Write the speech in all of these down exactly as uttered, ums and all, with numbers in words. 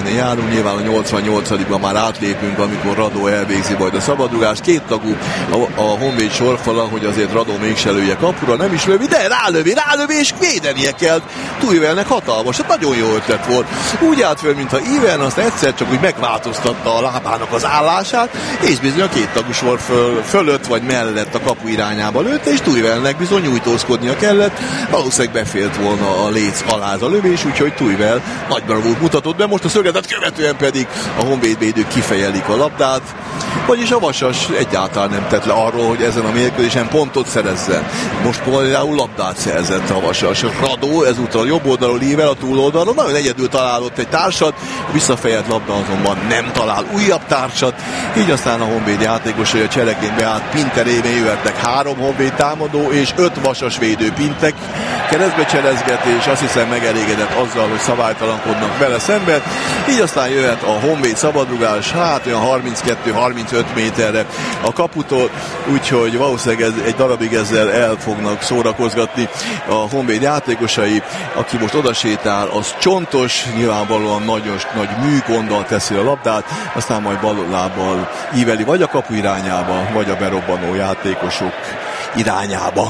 végénél járunk, nyilván a nyolcvannyolcadikban már átlépünk, amikor Radó elvégzi majd a szabadrugást. Két tagú a, a Honvéd sorfala, hogy azért Radó mégse lője kapura, nem is lövi, de rálövi, rálövi, és védenie kell. Túlvelnek hatalmas, hát nagyon jó ötlet volt. Úgy állt föl, mintha Iven azt egyszer csak úgy megváltoztatta a lábának az állását, és bizony a két tagú sor föl, fölött vagy mellett a kapu irányába lőtte, és Túlvelnek bizony nyújtózkodnia kellett. Valószínűleg befélt volna a léc alá a lövés, úgyhogy Túlvel nagy bravúrt mutatott be, most a szögetet követően pedig a Honvéd védők kifejelik a labdát, vagyis a Vasas egyáltalán nem tett le arról, hogy ezen a mérkőzésen pontot szerezzen. Most például labdát szerzett a Vasas. Radó ezúttal jobb oldalról ível a túloldalról, nagyon egyedül találott egy társat, visszafejelt labda azonban nem talál újabb társat, így aztán a Honvéd játékosai a cselekén beállt Pinter révén jöhetnek három Honvéd támadó és öt Vasas védő Pintek keresztbe cselezget, és azt hiszem megelégedett azzal, hogy szabálytalankodnak vele szemben, így aztán jöhet a Honvéd szabadrugás, hát olyan harminckettő-harmincöt méterre a kaputól, úgyhogy valószínűleg ez, egy darabig ezzel el fognak szórakozgatni a Honvéd játékosai. Aki most odasétál, az Csontos, nyilvánvalóan nagyon nagy műkonddal teszi a labdát, aztán majd ballábbal íveli vagy a kapu irányába, vagy a berobbanó játékosok irányába.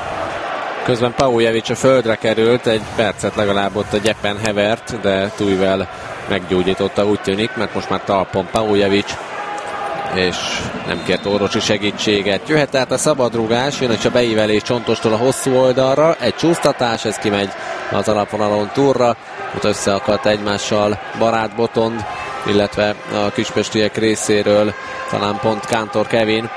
Közben Paujevic a földre került, egy percet legalább ott a gyepen hevert, de Tújvel meggyógyította, úgy tűnik, mert most már talpon Paujevic, és nem kért orvosi segítséget. Jöhet tehát a szabadrugás, jön a beívelés Csontostól a hosszú oldalra, egy csúsztatás, ez kimegy az alapvonalon túlra, ott összeakadt egymással Barát Botond, illetve a kispestiek részéről talán pont Kántor Kevin,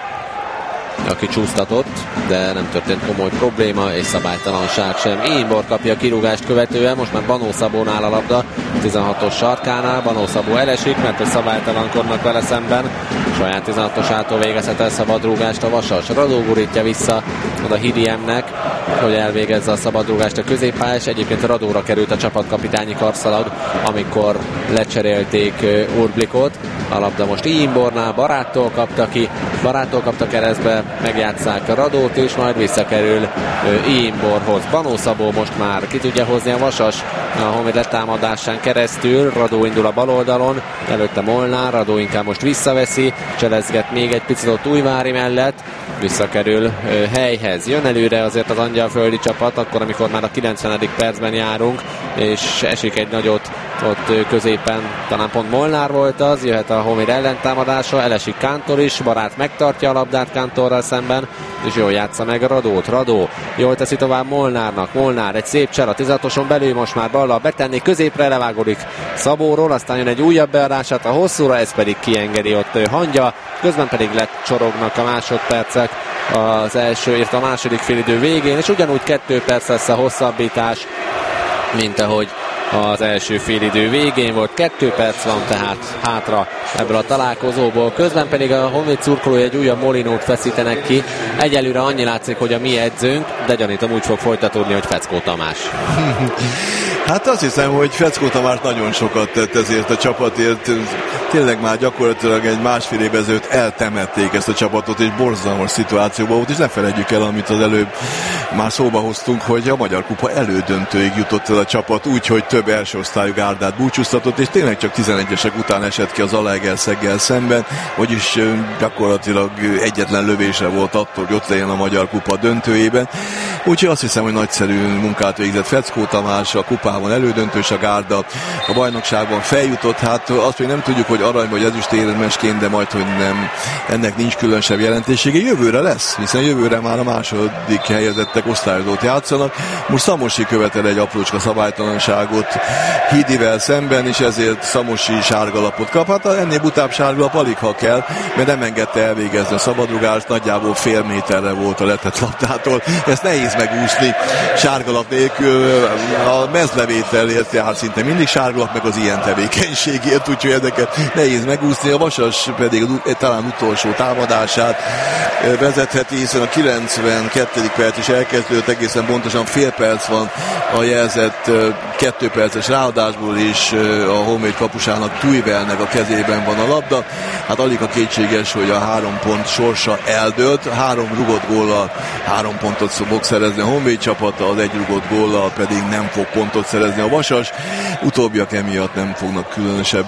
aki csúsztatott, de nem történt komoly probléma, és szabálytalanság sem. Imbor kapja a kirúgást követően, most már Banó Szabónál a labda, tizenhatos sarkánál, Banó Szabó elesik, mert hogy szabálytalankodnak vele szemben, saját tizenhatosától végezhet el szabadrúgást a Vasas. Radó gurítja vissza oda Hidiemnek, hogy elvégezze a szabadrúgást a középpályás, egyébként Radóra került a csapatkapitányi karszalag, amikor lecserélték Urblikot, a labda most Imbornál, Baráttól kapta ki, Baráttól kapta keresztbe, megjátsszák a Radót, és majd visszakerül Imborhoz. Banó Szabó most már ki tudja hozni a Vasas a Honvéd letámadásán keresztül, Radó indul a bal oldalon, előtte Molnár, Radó inkább most visszaveszi, cselezget még egy picit ott Újvári mellett, visszakerül helyhez. Jön előre azért az angyalföldi csapat, akkor amikor már a kilencvenedik percben járunk, és esik egy nagyot ott középen, talán pont Molnár volt az, jöhet a Honvéd ellentámadása, elesik Kántor is, Barát megtartja a labdát Kántorral szemben, és jól játsza meg a Radót. Radó jól teszi tovább Molnárnak, Molnár egy szép csel a tizenhatoson belül, most már ballal betenni, középre levágodik Szabóról, aztán jön egy újabb beadását a hosszúra, ez pedig kiengedi ott Hangya, közben pedig lecsorognak a másodpercek az első, ért a második félidő végén, és ugyanúgy kettő perc lesz a hosszabbítás, mint ahogy az első félidő végén volt. Kettő perc van tehát hátra ebből a találkozóból. Közben pedig a Honvéd szurkolói egy újabb Molinót feszítenek ki. Egyelőre annyi látszik, hogy a mi edzőnk, de gyanítom úgy fog folytatódni, hogy Feckó Tamás. Hát azt hiszem, hogy Feckó Tamás nagyon sokat tett ezért a csapatért. Tényleg már gyakorlatilag egy másfél év ezelőtt eltemették ezt a csapatot, és borzalmas szituációban volt, és ne felejtjük el, amit az előbb már szóba hoztunk, hogy a Magyar Kupa elődöntőig jutott el a csapat, úgyhogy több első osztályú gárdát búcsúztatott, és tényleg csak tizenegyesek után esett ki az Zalaegerszeggel szemben, vagyis gyakorlatilag egyetlen lövésre volt attól, hogy ott legyen a Magyar Kupa döntőjében. Úgyhogy azt hiszem, hogy nagyszerű munkát végzett Feckó Tamás, a kupában elődöntős a gárda, a bajnokságban feljutott, hát azt még nem tudjuk, hogy arany vagy ezüstérmesként, de majd, hogy nem, ennek nincs különösebb jelentősége. Jövőre lesz, hiszen jövőre már a második helyezettek osztályozót játszanak. Most Szamosi követel egy aprócska szabálytalanságot Hidivel szemben, és ezért Szamosi sárgalapot kap. Hát ennél butább sárgalap alig ha kell, mert nem engedte elvégezni a szabadrugást, nagyjából fél méterre volt a letett labdától. Ezt nehéz megúszni sárgalap nélkül. A mezlevételért jár szinte mindig sárgalap, meg az ilyen tevékenységért, úgyhogy ezeket nehéz megúszni. A Vasas pedig talán utolsó támadását vezetheti, hiszen a kilencvenkettedik perc is elkezdődött, egészen pontosan fél perc van a jelzett kettő perces ráadásból, és a Honvéd kapusának, Tújvelnek a kezében van a labda. Hát alig a kétséges, hogy a három pont sorsa eldőlt. Három rugott góllal három pontot fog szerezni a Honvéd csapata, az egy rugott góllal pedig nem fog pontot szerezni a Vasas. Utóbbiak emiatt nem fognak különösebb